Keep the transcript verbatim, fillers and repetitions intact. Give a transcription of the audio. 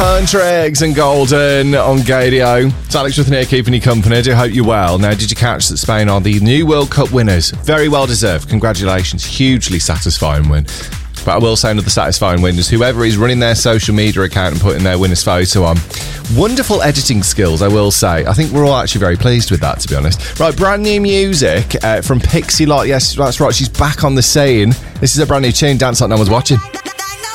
Country Eggs and Golden on Gadio. It's Alex with here keeping you company. I do hope you're well. Now, did you catch that Spain are the new World Cup winners? Very well deserved. Congratulations. Hugely satisfying win. But I will say another satisfying win is whoever is running their social media account and putting their winner's photo on. Wonderful editing skills, I will say. I think we're all actually very pleased with that, to be honest. Right, brand new music uh, from Pixie Lott. Yes, that's right. She's back on the scene. This is a brand new tune, Dance Like No One's Watching.